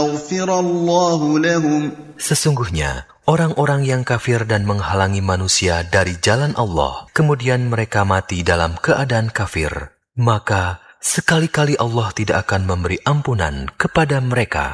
يغفر الله لهم Sesungguhnya, orang-orang yang kafir dan menghalangi manusia dari jalan Allah, kemudian mereka mati dalam keadaan kafir, maka sekali-kali Allah tidak akan memberi ampunan kepada mereka.